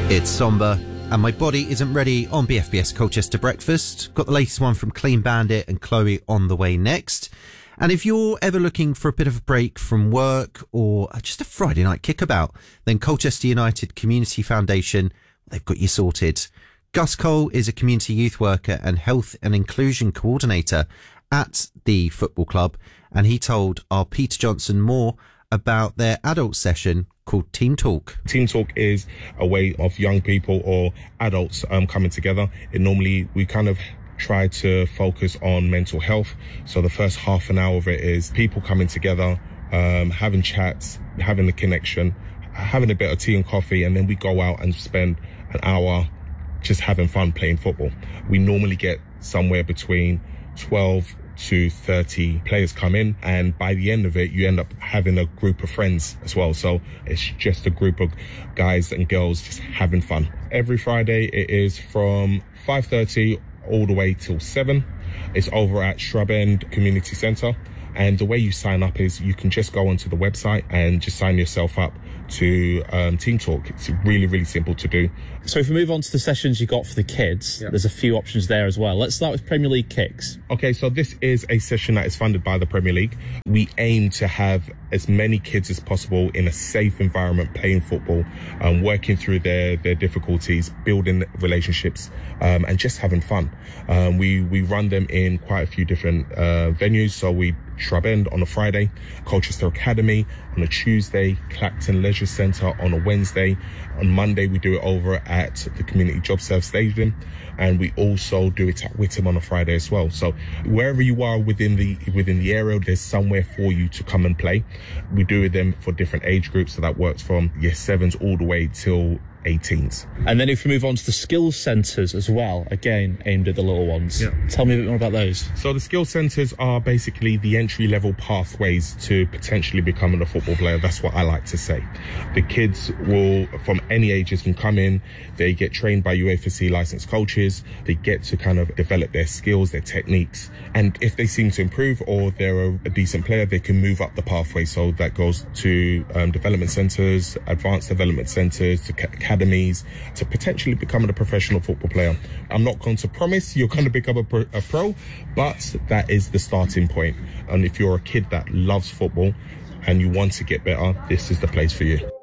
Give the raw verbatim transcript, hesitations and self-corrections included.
It's somber, and my body isn't ready on B F B S Colchester Breakfast. Got the latest one from Clean Bandit and Chloe on the way next. And if you're ever looking for a bit of a break from work or just a Friday night kickabout, then Colchester United Community Foundation, they've got you sorted. Gus Cole is a community youth worker and health and inclusion coordinator at the football club, and he told our Peter Johnson more about their adult session called Team Talk. Team Talk is a way of young people or adults um, coming together. It normally, we kind of try to focus on mental health. So the first half an hour of it is people coming together, um, having chats, having a connection, having a bit of tea and coffee, and then we go out and spend an hour just having fun playing football. We normally get somewhere between twelve to thirty players come in, and by the end of it you end up having a group of friends as well. So it's just a group of guys and girls just having fun. Every Friday it is from five thirty all the way till seven. It's over at Shrub End Community Centre, and the way you sign up is you can just go onto the website and just sign yourself up to um, Team Talk. It's really, really simple to do. So if we move on to the sessions you got for the kids, yeah. There's a few options there as well. Let's start with Premier League Kicks. Okay, so this is a session that is funded by the Premier League. We aim to have as many kids as possible in a safe environment playing football, um, working through their, their difficulties, building relationships, um, and just having fun. Um, we, we run them in quite a few different uh, venues. So we Shrub End on a Friday, Colchester Academy on a Tuesday, Clacton Leisure Centre on a Wednesday. On Monday, we do it over at the Community Job Serve Stadium, and we also do it at Whittam on a Friday as well. So wherever you are within the within the area, there's somewhere for you to come and play. We do them for different age groups, so that works from year sevens all the way till eighteens. And then if we move on to the skills centres as well, again aimed at the little ones. Yeah. Tell me a bit more about those. So the skills centres are basically the entry level pathways to potentially becoming a football player. That's what I like to say. The kids will, from any ages, can come in, they get trained by U A F C licensed coaches, they get to kind of develop their skills, their techniques, and if they seem to improve or they're a, a decent player, they can move up the pathway. So that goes to um, development centres, advanced development centres, to academies, to potentially becoming a professional football player. I'm not going to promise you're going to become a pro, a pro, but that is the starting point. And if you're a kid that loves football and you want to get better, this is the place for you.